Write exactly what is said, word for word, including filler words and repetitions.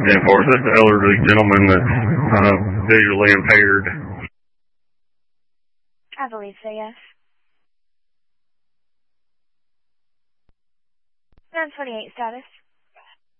ten four. This is an elderly gentleman that's uh, visually impaired. I believe so, yes. nine twenty-eight status.